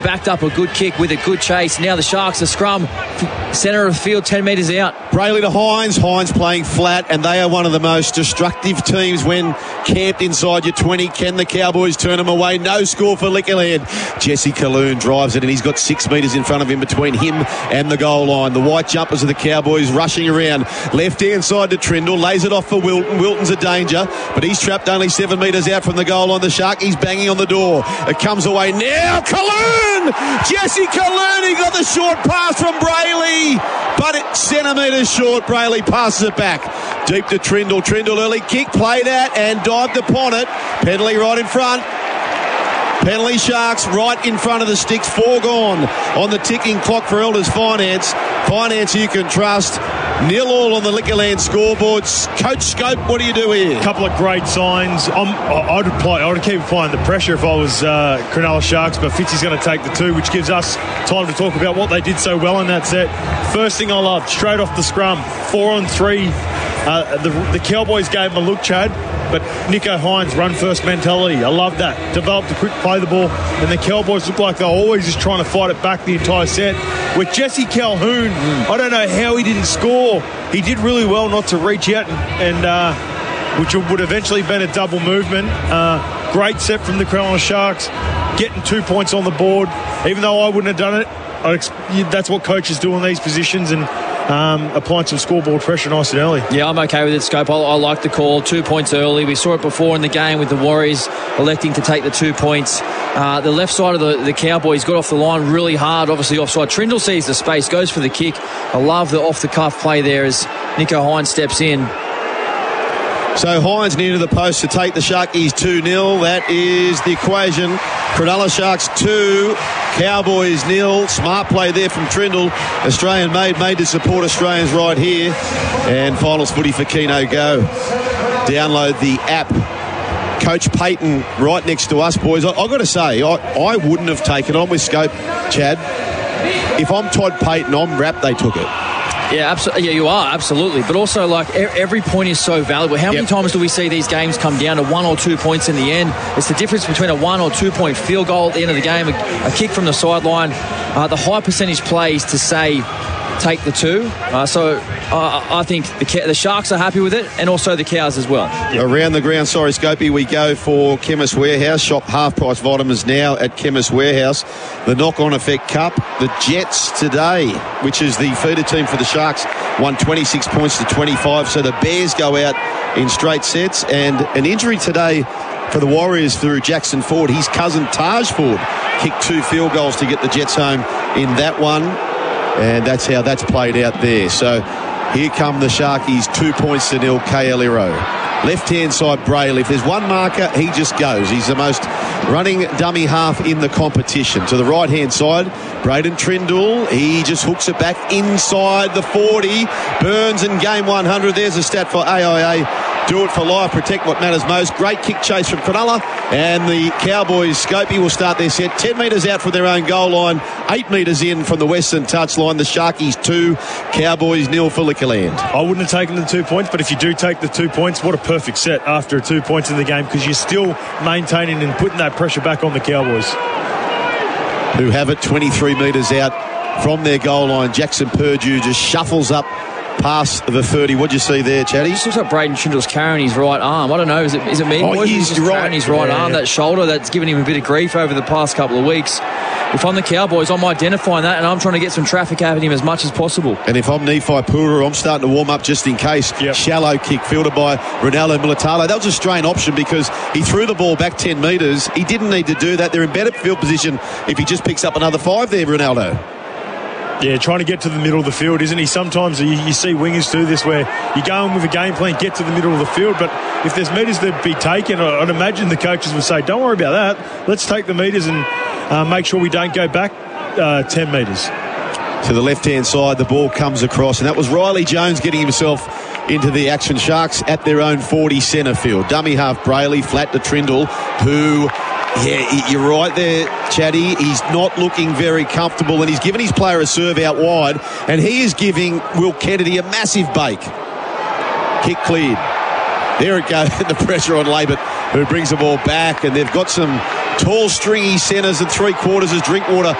Backed up a good kick with a good chase. Now the Sharks, a scrum, centre of the field, 10 metres out. Brayley to Hines. Hines playing flat, and they are one of the most destructive teams when camped inside your 20. Can the Cowboys turn them away? No score for Liquorland. Jesse Colloon drives it, and he's got 6 metres in front of him between him and the goal line. The white jumpers of the Cowboys rushing around. Left-hand side to Trindle. Lays it off for Wilton. Wilton's a danger, but he's trapped only 7 metres out from the goal line. The Shark, he's banging on the door. It comes away now. Colloon! Jesse Colloon, he got the short pass from Brayley, but it's centimetres short. Brayley passes it back deep to Trindle. Trindle early kick played at and dived upon it. Penalty right in front. Penalty Sharks right in front of the sticks. 4 gone on the ticking clock for Elders Finance. Finance you can trust. 0-0 on the Liquorland scoreboards. Coach Scope, what do you do here? A couple of great signs. I'd keep applying the pressure if I was Cronulla Sharks, but Fitzy's going to take the 2, which gives us time to talk about what they did so well in that set. First thing I loved, straight off the scrum, 4-on-3. The Cowboys gave him a look, Chad, but Nicho Hines run first mentality. I love that. Developed a quick play the ball, and the Cowboys look like they're always just trying to fight it back the entire set. With Jesse Calhoun, I don't know how he didn't score. He did really well not to reach out and which would eventually been a double movement. Great set from the Cronulla Sharks, getting 2 points on the board. Even though I wouldn't have done it, that's what coaches do in these positions, and applying some scoreboard pressure nice and early. Yeah, I'm okay with it, Scope. I like the call. 2 points early. We saw it before in the game with the Warriors electing to take the 2 points. The left side of the Cowboys got off the line really hard, obviously offside. Trindle sees the space, goes for the kick. I love the off-the-cuff play there as Nicho Hines steps in. So Hines near to the post to take the Sharkies 2-0. That is the equation. Cronulla Sharks 2, Cowboys 0. Smart play there from Trindle. Australian made to support Australians right here. And finals footy for Keno Go. Download the app. Coach Payton right next to us, boys. I've got to say, I wouldn't have taken on with Scope, Chad. If I'm Todd Payton, I'm wrapped they took it. Yeah, absolutely. Yeah, you are, absolutely. But also, like, every point is so valuable. How many times do we see these games come down to 1 or 2 points in the end? It's the difference between a 1 or 2 point field goal at the end of the game, a kick from the sideline, the high percentage plays to say take the 2. I think the Sharks are happy with it, and also the Cows as well. Yep. Around the ground, sorry, Scopey, we go for Chemist Warehouse. Shop half-price vitamins now at Chemist Warehouse. The knock-on effect cup. The Jets today, which is the feeder team for the Sharks, won 26 points to 25. So the Bears go out in straight sets. And an injury today for the Warriors through Jackson Ford. His cousin Taj Ford kicked 2 field goals to get the Jets home in that one. And that's how that's played out there. So here come the Sharkies, 2 points to 0, Kaeliro. Left-hand side, Braille. If there's one marker, he just goes. He's the most running dummy half in the competition. To the right-hand side, Braden Trindle. He just hooks it back inside the 40. Burns in game 100. There's a stat for AIA. Do it for life, protect what matters most. Great kick chase from Cronulla, and the Cowboys, Scopey, will start their set 10 metres out from their own goal line, 8 metres in from the western touchline. The Sharkies 2, Cowboys 0 for Liquorland. I wouldn't have taken the 2 points, but if you do take the 2 points, what a perfect set after 2 points in the game, because you're still maintaining and putting that pressure back on the Cowboys, who have it 23 metres out from their goal line. Jackson Purdue just shuffles up past the 30. What'd you see there, Chatty? It just looks like Braden Trindle's carrying his right arm. I don't know. Is it me? Oh, he's carrying his right arm, that shoulder that's given him a bit of grief over the past couple of weeks. If I'm the Cowboys, I'm identifying that, and I'm trying to get some traffic out of him as much as possible. And if I'm Nephi Pura, I'm starting to warm up just in case. Yep. Shallow kick fielded by Ronaldo Militalo. That was a strange option because he threw the ball back 10 metres. He didn't need to do that. They're in better field position if he just picks up another 5 there, Ronaldo. Yeah, trying to get to the middle of the field, isn't he? Sometimes you see wingers do this where you go in with a game plan, get to the middle of the field, but if there's metres that be taken, I'd imagine the coaches would say, don't worry about that. Let's take the metres and make sure we don't go back 10 metres. To the left-hand side, the ball comes across, and that was Riley Jones getting himself into the action. Sharks at their own 40 centre field. Dummy half Brayley, flat to Trindle, who... Yeah, you're right there, Chatty. He's not looking very comfortable, and he's given his player a serve out wide, and he is giving Will Kennedy a massive bake. Kick cleared. There it goes, the pressure on Labert, who brings the ball back, and they've got some Tall, stringy centres at 3/4 as Drinkwater